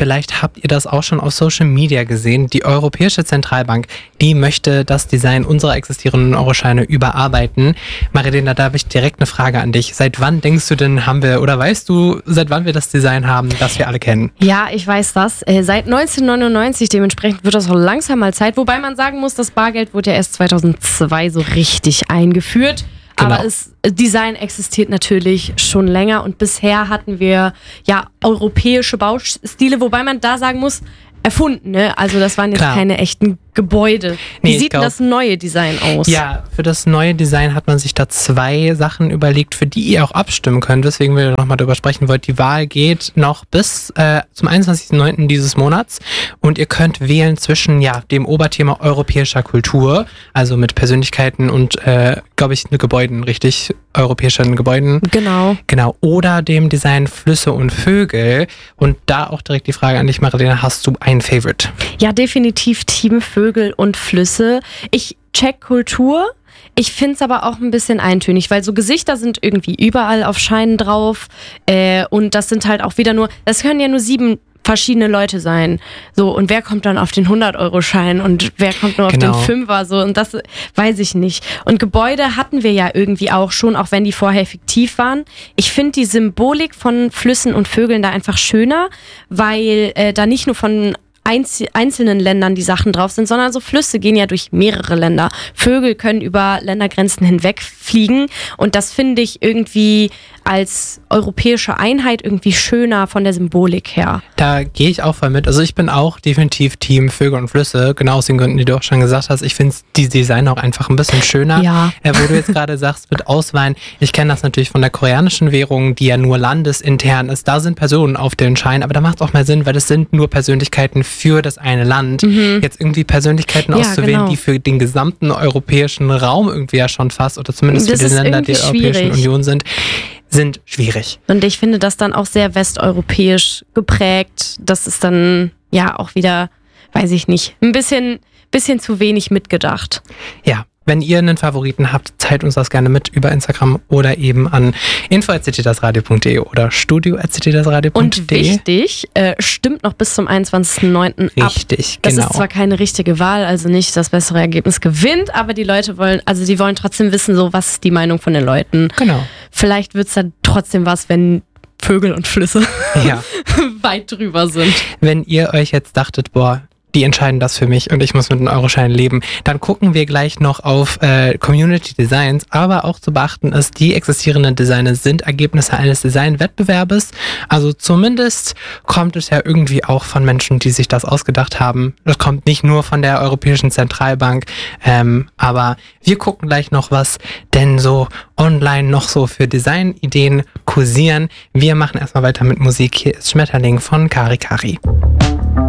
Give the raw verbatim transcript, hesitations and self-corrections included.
vielleicht habt ihr das auch schon auf Social Media gesehen. Die Europäische Zentralbank, die möchte das Design unserer existierenden Euroscheine überarbeiten. Marilena, da habe ich direkt eine Frage an dich. Seit wann denkst du denn, haben wir, oder weißt du, seit wann wir das Design haben, das wir alle kennen? Ja, ich weiß das. Äh, seit neunzehnhundertneunundneunzig, dementsprechend wird das auch langsam mal Zeit. Wobei man sagen muss, das Bargeld wurde ja erst zweitausendzwei so richtig eingeführt. Genau. Aber das Design existiert natürlich schon länger und bisher hatten wir ja europäische Baustile, wobei man da sagen muss, erfunden, ne? Also das waren jetzt Klar. keine echten Gebäude. Wie Nee, ich sieht denn glaub- das neue Design aus? Ja, für das neue Design hat man sich da zwei Sachen überlegt, für die ihr auch abstimmen könnt, weswegen wir nochmal darüber sprechen wollt. Die Wahl geht noch bis äh, zum einundzwanzigsten neunten dieses Monats und ihr könnt wählen zwischen ja dem Oberthema europäischer Kultur, also mit Persönlichkeiten und, äh, glaube ich, ne Gebäuden, richtig, europäischen Gebäuden. Genau. Genau, oder dem Design Flüsse und Vögel. Und da auch direkt die Frage an dich, Marilena, hast du ein Favorite? Ja, definitiv Team Vögel und Flüsse. Ich check Kultur. Ich finde es aber auch ein bisschen eintönig, weil so Gesichter sind irgendwie überall auf Scheinen drauf. Äh, und das sind halt auch wieder nur, das können ja nur sieben verschiedene Leute sein. So, und wer kommt dann auf den hundert-Euro-Schein und wer kommt nur auf Genau. den Fünfer? So, und das weiß ich nicht. Und Gebäude hatten wir ja irgendwie auch schon, auch wenn die vorher fiktiv waren. Ich finde die Symbolik von Flüssen und Vögeln da einfach schöner, weil äh, da nicht nur von einz- einzelnen Ländern die Sachen drauf sind, sondern so Flüsse gehen ja durch mehrere Länder. Vögel können über Ländergrenzen hinweg fliegen und das finde ich irgendwie als europäische Einheit irgendwie schöner von der Symbolik her. Da gehe ich auch voll mit. Also ich bin auch definitiv Team Vögel und Flüsse, genau aus den Gründen, die du auch schon gesagt hast. Ich finde die Design auch einfach ein bisschen schöner. Ja. Äh, wo du jetzt gerade sagst, mit Auswahlen, ich kenne das natürlich von der koreanischen Währung, die ja nur landesintern ist. Da sind Personen auf den Schein, aber da macht es auch mal Sinn, weil es sind nur Persönlichkeiten für das eine Land. Mhm. Jetzt irgendwie Persönlichkeiten Ja, auszuwählen, genau. die für den gesamten europäischen Raum irgendwie ja schon fast, oder zumindest Das für die ist Länder der irgendwie Europäischen schwierig. Union sind, sind schwierig. Und ich finde das dann auch sehr westeuropäisch geprägt. Das ist dann ja auch wieder, weiß ich nicht, ein bisschen, bisschen zu wenig mitgedacht. Ja, wenn ihr einen Favoriten habt, teilt uns das gerne mit über Instagram oder eben an info at citydasradio punkt de oder studio at citydasradio punkt Und de. wichtig, äh, stimmt noch bis zum einundzwanzigsten neunten ab. Richtig, Das genau. ist zwar keine richtige Wahl, also nicht das bessere Ergebnis gewinnt, aber die Leute wollen, also die wollen trotzdem wissen, so was ist die Meinung von den Leuten. Genau. Vielleicht wird es dann trotzdem was, wenn Vögel und Flüsse Ja. weit drüber sind. Wenn ihr euch jetzt dachtet, boah, die entscheiden das für mich und ich muss mit einem Euroschein leben, dann gucken wir gleich noch auf äh, Community Designs, aber auch zu beachten ist, die existierenden Designs sind Ergebnisse eines Designwettbewerbes, also zumindest kommt es ja irgendwie auch von Menschen, die sich das ausgedacht haben. Das kommt nicht nur von der Europäischen Zentralbank, ähm, aber wir gucken gleich noch, was denn so online noch so für Designideen kursieren. Wir machen erstmal weiter mit Musik. Hier ist Schmetterling von Kari Kari.